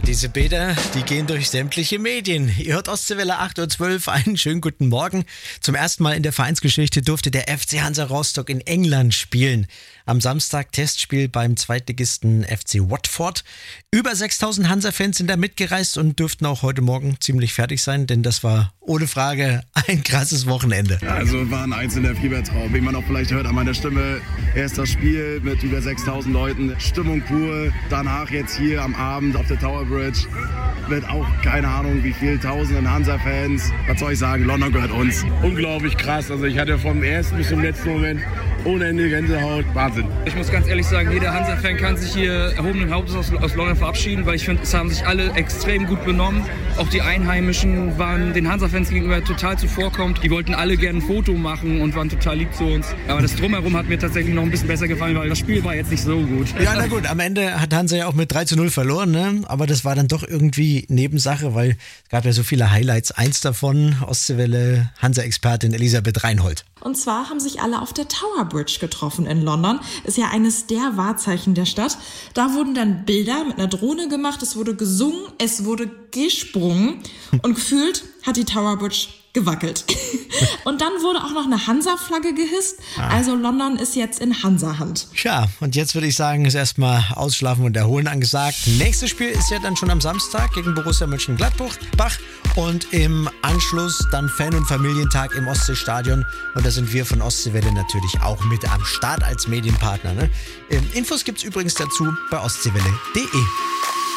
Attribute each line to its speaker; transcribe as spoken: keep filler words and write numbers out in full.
Speaker 1: Diese Bilder, die gehen durch sämtliche Medien. Ihr hört Ostseewelle acht Uhr zwölf, einen schönen guten Morgen. Zum ersten Mal in der Vereinsgeschichte durfte der F C Hansa Rostock in England spielen. Am Samstag Testspiel beim Zweitligisten F C Watford. Über sechstausend Hansa-Fans sind da mitgereist und dürften auch heute Morgen ziemlich fertig sein, denn das war ohne Frage ein krasses Wochenende.
Speaker 2: Also war ein einzelner Fiebertraum, wie man auch vielleicht hört an meiner Stimme. Erst das Spiel mit über sechstausend Leuten, Stimmung pur. Danach jetzt hier am Abend auf der Tower Bridge mit auch keine Ahnung wie viel tausenden Hansa-Fans. Was soll ich sagen, London gehört uns.
Speaker 3: Unglaublich krass, also ich hatte vom ersten bis zum letzten Moment ohne Ende Gänsehaut. Wahnsinn.
Speaker 4: Ich muss ganz ehrlich sagen, jeder Hansa-Fan kann sich hier erhobenen Hauptes aus, aus London verabschieden, weil ich finde, es haben sich alle extrem gut benommen. Auch die Einheimischen waren den Hansa-Fans gegenüber total zuvorkommend. Die wollten alle gerne ein Foto machen und waren total lieb zu uns. Aber das Drumherum hat mir tatsächlich noch ein bisschen besser gefallen, weil das Spiel war jetzt nicht so gut.
Speaker 1: Ja, na gut, am Ende hat Hansa ja auch mit drei zu null verloren, ne? Aber das war dann doch irgendwie Nebensache, weil es gab ja so viele Highlights. Eins davon, Ostseewelle Hansa-Expertin Elisabeth Reinhold.
Speaker 5: Und zwar haben sich alle auf der Tower Bridge getroffen in London. Ist ja eines der Wahrzeichen der Stadt. Da wurden dann Bilder mit einer Drohne gemacht, es wurde gesungen, es wurde gesprungen und gefühlt hat die Tower Bridge gewackelt. Und dann wurde auch noch eine Hansa-Flagge gehisst. Also London ist jetzt in Hansa-Hand.
Speaker 1: Tja, und jetzt würde ich sagen, ist erstmal Ausschlafen und Erholen angesagt. Nächstes Spiel ist ja dann schon am Samstag gegen Borussia Mönchengladbach. Und im Anschluss dann Fan- und Familientag im Ostseestadion. Und da sind wir von Ostseewelle natürlich auch mit am Start als Medienpartner. Ne? Infos gibt's übrigens dazu bei ostseewelle punkt de.